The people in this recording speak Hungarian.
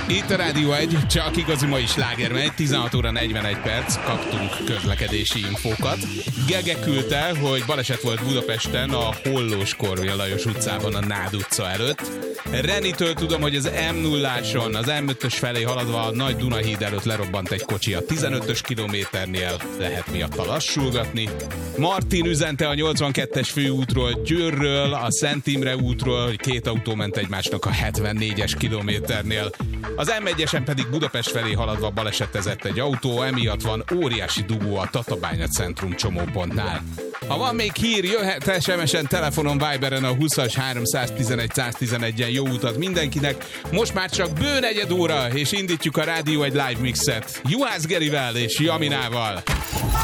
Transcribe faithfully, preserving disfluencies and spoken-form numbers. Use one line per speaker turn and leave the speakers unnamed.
Itt a Rádió egy, csak igazi mai sláger megy, tizenhat óra negyvenegy perc, kaptunk közlekedési infókat. Gege küldte, hogy baleset volt Budapesten a Hollós Korvin Lajos utcában a Nád utca előtt. Renitől tudom, hogy az em nulláson, az em ötös felé haladva a Nagy Dunahíd előtt lerobbant egy kocsi a tizenötös kilométernél, lehet miatta lassulgatni. Martin üzente a nyolcvankettes főútról, Győrről, a Szent Imre útról, hogy két autó ment egymásnak a hetvennégyes kilométernél. Az em egyesen pedig Budapest felé haladva balesetezett egy autó, emiatt van óriási dugó a Tatabánya Centrum csomópontnál. Ha van még hír, jöhet es em es-en, telefonon, Viberen a húszas háromszáztizenegy száztizenegyen. Jó utat mindenkinek. Most már csak bő negyed óra, és indítjuk a Rádió egy live mixet Juhász Gerivel és Jaminával.